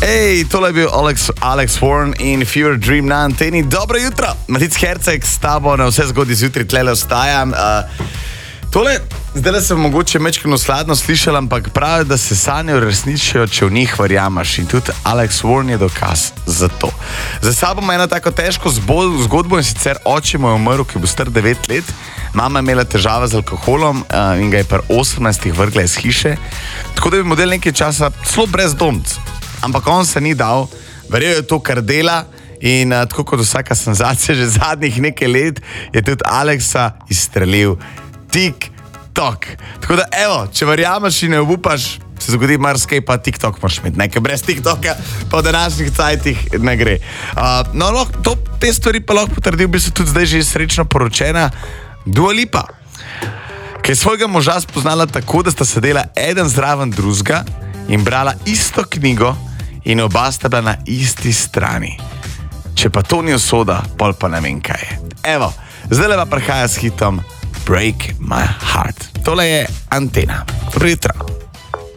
Hej, tole je bil Alex Warren in Fever Dream na anteni. Dobro jutro, Matic Herceg s tabo na vse zgodaj zjutraj tlele ostajam. Zdaj sem mogoče mečkano sladno slišal, ampak pravi, da se sanje uresničijo, če v njih verjamaš. In tudi Alex Warren je dokaz za to. Za sabo ima eno tako težko zgodbo in sicer oče mu je umrl, ki bo star 9 let. Mama je imela težave z alkoholom in ga je pri 18 vrgla iz hiše. Tako da je bil model nekaj časa celo brezdomc. Ampak on se ni dal, verjel je to, kar dela. In tako kot vsaka senzacija že zadnjih nekaj let, je tudi Alexa izstrelil TikTok. Tako da, evo, če verjameš in ne obupaš, se zgodi marsikaj, pa TikTok moraš imeti. Nekaj brez TikToka pa v današnjih cajtih ne gre. Te stvari pa lahko potrdil, bi se tudi zdaj že srečno poročena Dua Lipa, ki je svojega moža spoznala tako, da sta sedela eden zraven drugega in brala isto knjigo in oba sta bila na isti strani. Če pa to ni usoda, pol pa ne vem kaj je. Evo, zdaj pa prihaja s hitom Break My Heart. Tole je Antena. Dobro jutro.